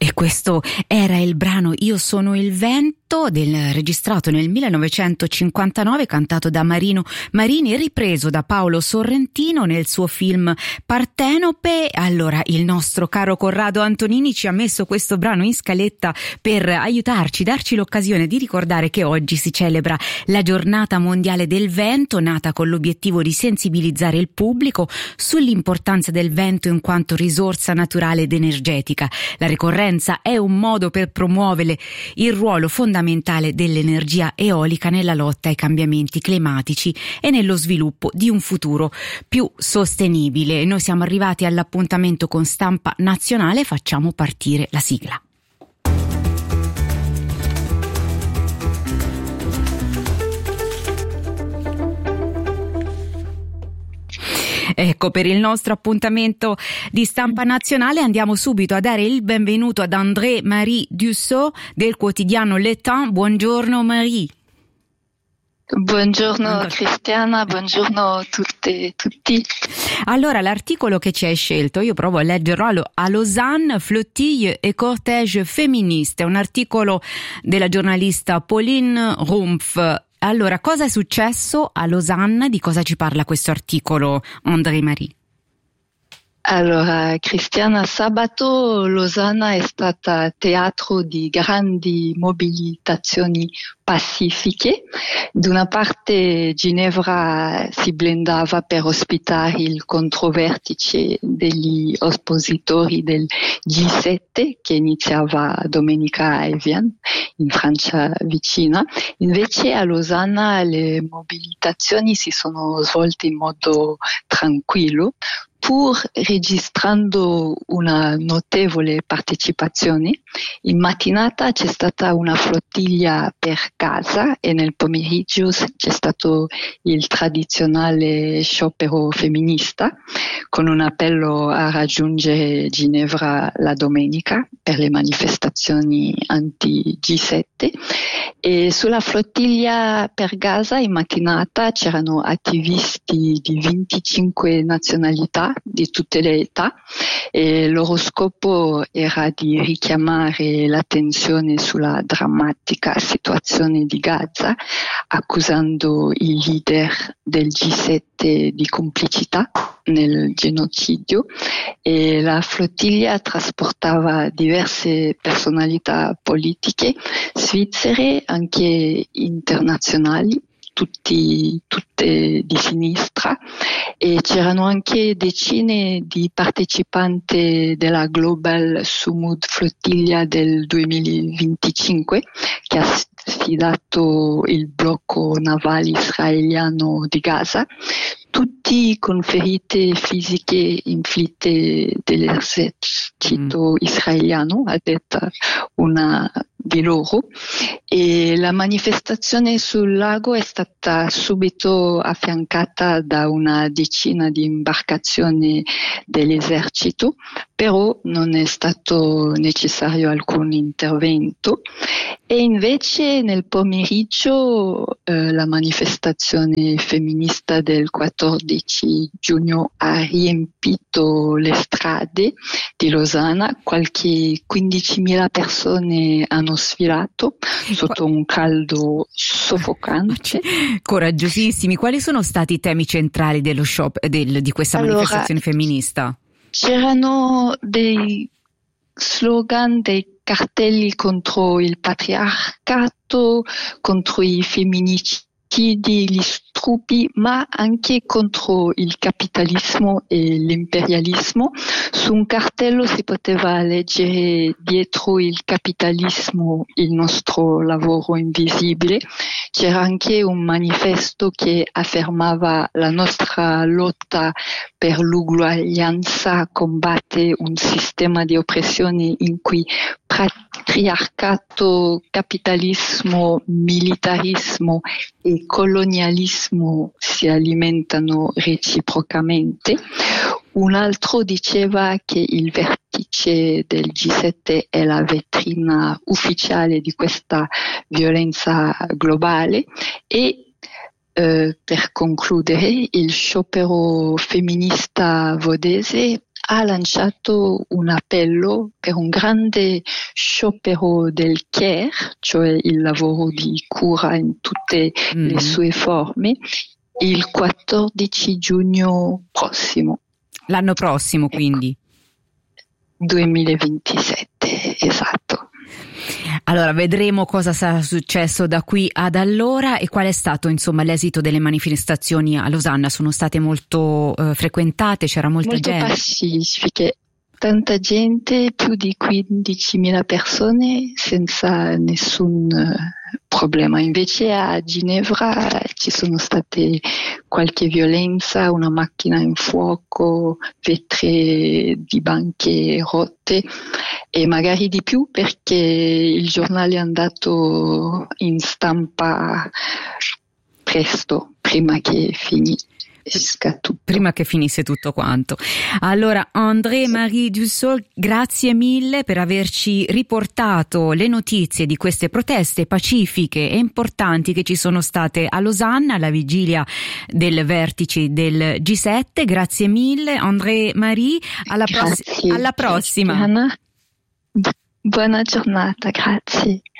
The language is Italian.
E questo era il brano Io sono il vento, registrato nel 1959, cantato da Marino Marini e ripreso da Paolo Sorrentino nel suo film Partenope. Allora, il nostro caro Corrado Antonini ci ha messo questo brano in scaletta per aiutarci, darci l'occasione di ricordare che oggi si celebra la Giornata Mondiale del Vento, nata con l'obiettivo di sensibilizzare il pubblico sull'importanza del vento in quanto risorsa naturale ed energetica. La ricorrenza è un modo per promuovere il ruolo fondamentale dell'energia eolica nella lotta ai cambiamenti climatici e nello sviluppo di un futuro più sostenibile. Noi siamo arrivati all'appuntamento con Stampa Nazionale, facciamo partire la sigla. Ecco, per il nostro appuntamento di Stampa Nazionale andiamo subito a dare il benvenuto ad André-Marie Dussault del quotidiano Le Temps. Buongiorno Marie. Buongiorno Cristiana, buongiorno a tutte e tutti. Allora, l'articolo che ci hai scelto, io provo a leggerlo a Lausanne, flottille e cortège féministe, è un articolo della giornalista Pauline Rumpf. Allora, cosa è successo a Losanna? Di cosa ci parla questo articolo, André-Marie? Allora, Cristiana, sabato Losanna è stata teatro di grandi mobilitazioni pacifiche. Da una parte Ginevra si blindava per ospitare il controvertice degli oppositori del G7 che iniziava domenica a Evian, in Francia vicina. Invece a Losanna le mobilitazioni si sono svolte in modo tranquillo, pur registrando una notevole partecipazione. In mattinata c'è stata una flottiglia per casa e nel pomeriggio c'è stato il tradizionale sciopero femminista con un appello a raggiungere Ginevra la domenica per le manifestazioni anti-G7. E sulla flottiglia per Gaza in mattinata c'erano attivisti di 25 nazionalità, di tutte le età, e il loro scopo era di richiamare l'attenzione sulla drammatica situazione di Gaza, accusando i leader del G7 di complicità nel genocidio, e la flottiglia trasportava diverse personalità politiche svizzere, anche internazionali, tutte di sinistra, e c'erano anche decine di partecipanti della Global Sumud Flottiglia del 2025 che ha sfidato il blocco navale israeliano di Gaza, tutti con ferite fisiche inflitte dall'esercito israeliano, ha detto una di loro, e la manifestazione sul lago è stata subito affiancata da una decina di imbarcazioni dell'esercito, però non è stato necessario alcun intervento. E invece nel pomeriggio la manifestazione femminista del 14 giugno ha riempito le strade di Losanna, qualche 15.000 persone hanno sfilato sotto un caldo soffocante. Coraggiosissimi. Quali sono stati i temi centrali di questa manifestazione femminista? C'erano dei slogan, dei cartelli contro il patriarcato, contro i femminicidi, gli stupri, ma anche contro il capitalismo e l'imperialismo. Su un cartello si poteva leggere: dietro il capitalismo il nostro lavoro invisibile. C'era anche un manifesto che affermava: la nostra lotta per l'uguaglianza combatte un sistema di oppressione in cui patriarcato, capitalismo, militarismo e colonialismo si alimentano reciprocamente. Un altro diceva che il vertice del G7 è la vetrina ufficiale di questa violenza globale. E per concludere, il sciopero femminista vodese ha lanciato un appello per un grande sciopero del care, cioè il lavoro di cura in tutte le sue forme, il 14 giugno prossimo. L'anno prossimo, quindi? 2027, esatto. Allora, vedremo cosa sarà successo da qui ad allora e qual è stato, insomma, l'esito delle manifestazioni a Losanna. Sono state molto frequentate, c'era molta gente? Molto pacifiche, tanta gente, più di 15.000 persone senza nessun problema. Invece a Ginevra ci sono state qualche violenza, una macchina in fuoco, vetri di banche rotte e magari di più perché il giornale è andato in stampa presto, prima che finisse tutto quanto. Allora, André-Marie Dussault, grazie mille per averci riportato le notizie di queste proteste pacifiche e importanti che ci sono state a Losanna alla vigilia del vertice del G7. Grazie mille, André-Marie. Alla prossima. Buona giornata, grazie.